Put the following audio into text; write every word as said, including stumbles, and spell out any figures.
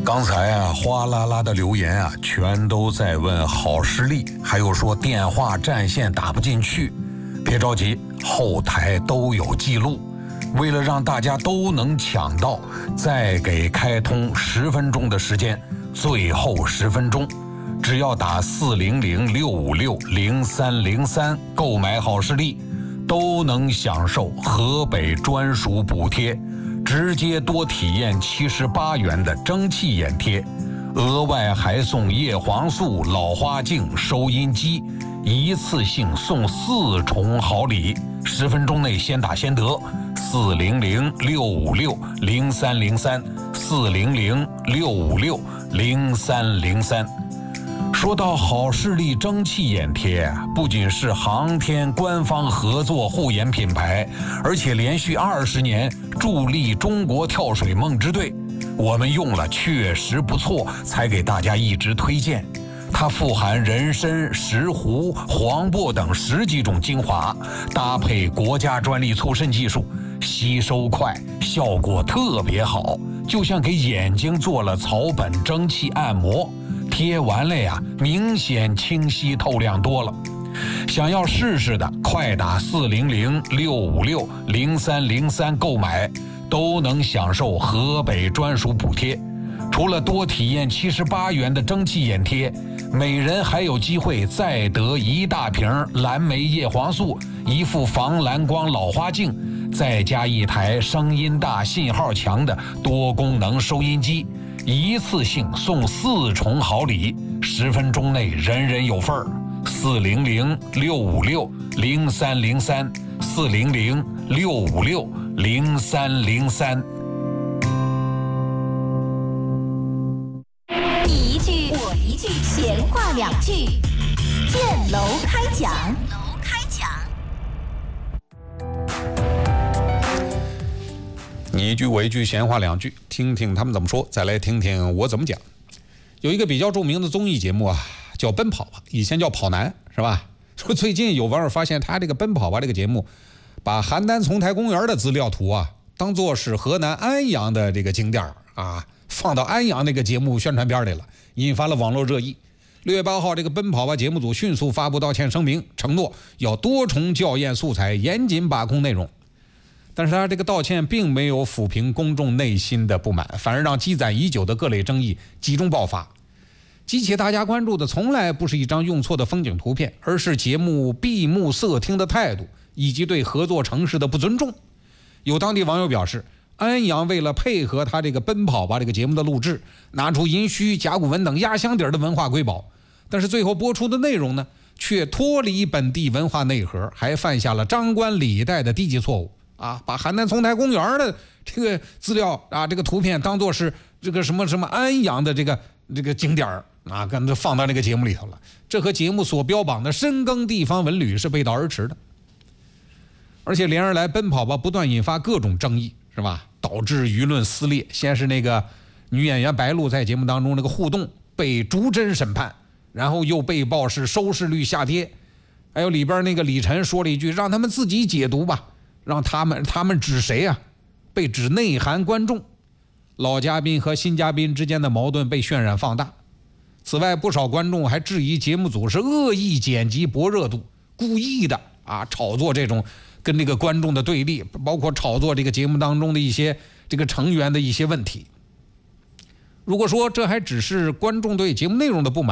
刚才啊，哗啦啦的留言啊，全都在问好视力，还有说电话占线打不进去。别着急，后台都有记录。为了让大家都能抢到，再给开通十分钟的时间，最后十分钟，只要打四零零六五六零三零三购买好视力，都能享受河北专属补贴。直接多体验七十八元的蒸汽眼贴，额外还送叶黄素、老花镜、收音机，一次性送四重好礼。十分钟内先打先得，四零零六五六零三零三，四零零六五六零三零三。说到好视力蒸汽眼贴，不仅是航天官方合作护眼品牌，而且连续二十年助力中国跳水梦之队。我们用了确实不错，才给大家一直推荐。它富含人参、石斛、黄柏等十几种精华，搭配国家专利促渗技术，吸收快，效果特别好，就像给眼睛做了草本蒸汽按摩。贴完了呀，明显清晰透亮多了。想要试试的，快打四零零六五六零三零三购买，都能享受河北专属补贴。除了多体验七十八元的蒸汽眼贴，每人还有机会再得一大瓶蓝莓叶黄素，一副防蓝光老花镜，再加一台声音大、信号强的多功能收音机。一次性送四重好礼，十分钟内人人有份儿。四零零六五六零三零三，四零零六五六零三零三。 你一句我一句，闲话两句，建楼开讲。楼开讲。 你一句我一句，闲话两句，听听他们怎么说，再来听听我怎么讲。有一个比较著名的综艺节目啊，叫《奔跑吧》，以前叫《跑男》，是吧？说最近有网友发现他这个《奔跑吧》这个节目，把邯郸丛台公园的资料图啊，当作是河南安阳的这个景点啊，放到安阳那个节目宣传片里了，引发了网络热议。六月八号，这个《奔跑吧》节目组迅速发布道歉声明，承诺要多重校验素材，严谨把控内容。但是他这个道歉并没有抚平公众内心的不满，反而让积攒已久的各类争议集中爆发。激起大家关注的从来不是一张用错的风景图片，而是节目闭目塞听的态度，以及对合作城市的不尊重。有当地网友表示，安阳为了配合他这个奔跑吧这个节目的录制，拿出殷墟、甲骨文等压箱底的文化瑰宝，但是最后播出的内容呢，却脱离本地文化内核，还犯下了张冠李戴的低级错误啊！把邯郸丛台公园的这个资料啊，这个图片当作是这个什么什么安阳的这个这个景点啊，跟着放到这个节目里头了，这和节目所标榜的深耕地方文旅是背道而驰的。而且连日来奔跑吧不断引发各种争议，是吧？导致舆论撕裂。先是那个女演员白鹿在节目当中那个互动被逐帧审判，然后又被曝是收视率下跌。还有里边那个李晨说了一句，让他们自己解读吧，让他们他们指谁啊？被指内涵观众。老嘉宾和新嘉宾之间的矛盾被渲染放大。此外，不少观众还质疑节目组是恶意剪辑博热度，故意的啊炒作这种跟这个观众的对立，包括炒作这个节目当中的一些这个成员的一些问题。如果说这还只是观众对节目内容的不满，